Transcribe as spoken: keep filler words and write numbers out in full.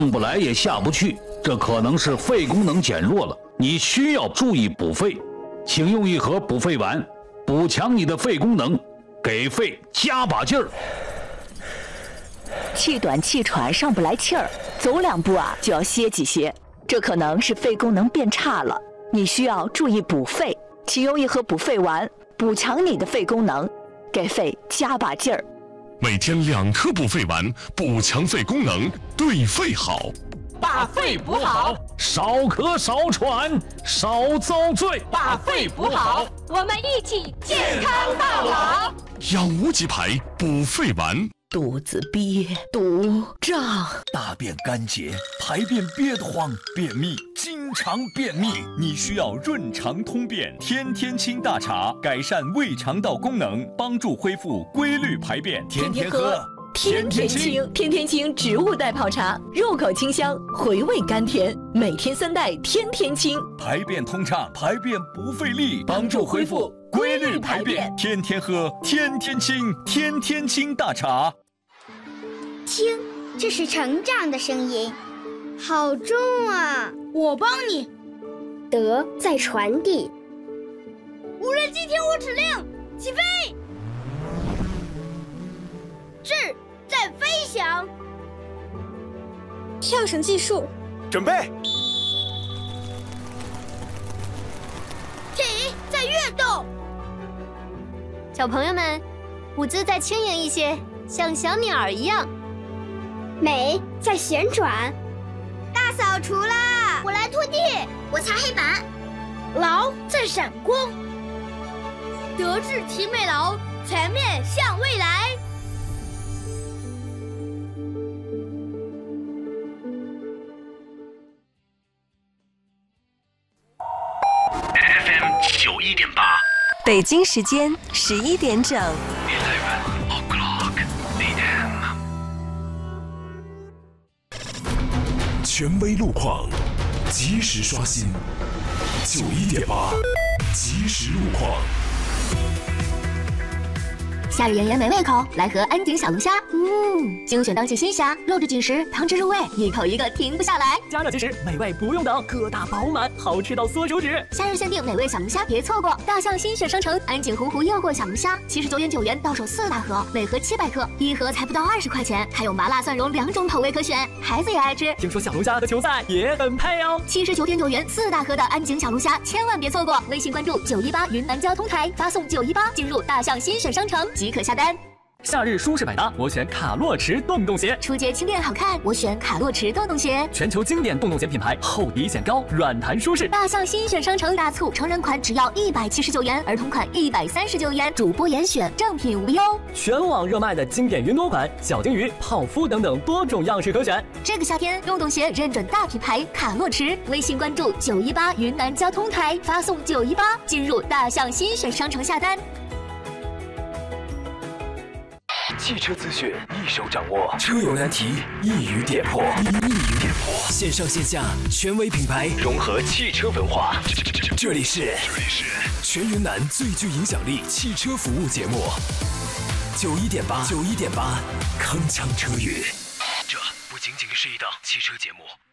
不来也下不去，这可能是肺功能减弱了，你需要注意补肺。请用一盒补肺丸，补强你的肺功能，给肺加把劲儿。 气短气喘，上不来气儿，走两步啊就要歇几歇，这可能是肺功能变差了，你需要注意补肺。请用一盒补肺丸，补强你的肺功能，给肺加把劲儿。 每天两颗补肺丸，补强肺功能，对肺好。 把肺补好， 少咳少喘，少遭罪。 把肺补好， 我们一起健康到老。 养无极牌补肺丸。 肚子憋、肚胀， 大便干结，排便憋得慌，便秘，经常便秘，你需要润肠通便天天清大茶，改善胃肠道功能，帮助恢复规律排便。天天喝， 天天清，天天清植物代泡茶，入口清香，回味甘甜，每天三袋，天天清， 排便通畅，排便不费力，帮助恢复规律排便。天天喝，天天清，天天清大茶。 听，这是成长的声音，好重啊！ 我帮你。 德在传递。 无人机听我指令，起飞。智在飞翔。 跳绳计数。 准备。 体在跃动。 小朋友们，舞姿再轻盈一些，像小鸟一样。 美在旋转。 大扫除啦！我来拖地， 我擦黑板。 劳在闪光。德智体美劳，全面向未来。 F M 九一点八， 北京时间十一点整。 Eleven o'clock A M。权威路况，及时刷新。九一点八，及时路况。 夏日炎炎没胃口，来盒安井小龙虾。嗯，精选当季新虾，肉质紧实，汤汁入味，一口一个停不下来。 加热即食，美味不用等，个大饱满，好吃到缩手指。 夏日限定美味小龙虾，别错过！大象新选商城安井洪湖诱惑小龙虾，七十九点九元到手四大盒，每盒七百克，一盒才不到二十块钱，还有麻辣蒜蓉两种口味可选，孩子也爱吃。 听说小龙虾和球赛也很配哦。 七十九点九元四大盒的安井小龙虾，千万别错过！微信关注九一八云南交通台，发送九一八进入大象新选商城即可下单。 夏日舒适百搭，我选卡洛驰洞洞鞋。 出街轻便好看，我选卡洛驰洞洞鞋。 全球经典洞洞鞋品牌，厚底显高，软弹舒适。 大象新选商城大促，成人款只要一百七十九元，儿童款一百三十九元，主播严选，正品无忧。 全网热卖的经典云朵款、小金鱼、泡芙等等多种样式可选。 这个夏天，洞洞鞋认准大品牌卡洛驰，微信关注九一八云南交通台，发送九一八进入大象新选商城下单。 汽车资讯一手掌握，车友难题一语点破，一语点破。线上线下权威品牌融合汽车文化，这里是全云南最具影响力汽车服务节目，九一点八，九一点八，铿锵车语。这不仅仅是一档汽车节目。